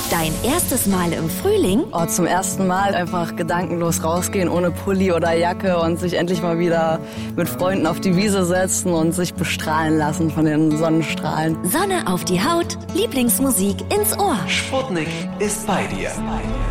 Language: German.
Dein erstes Mal im Frühling? Oh, zum ersten Mal einfach gedankenlos rausgehen ohne Pulli oder Jacke und sich endlich mal wieder mit Freunden auf die Wiese setzen und sich bestrahlen lassen von den Sonnenstrahlen. Sonne auf die Haut, Lieblingsmusik ins Ohr. Sputnik ist bei dir.